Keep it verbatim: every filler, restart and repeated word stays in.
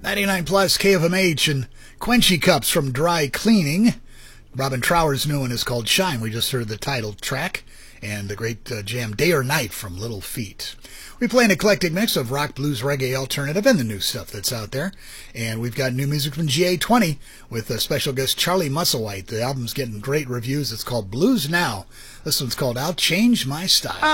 ninety-nine plus K F M H and Quenchy Cups from Dry Cleaning. Robin Trower's new one is called Shine. We just heard the title track. And the great uh, jam Day or Night from Little Feat. We play an eclectic mix of rock, blues, reggae, alternative, and the new stuff that's out there. And we've got new music from G A twenty with a special guest Charlie Musselwhite. The album's getting great reviews. It's called Blues Now. This one's called I'll Change My Style.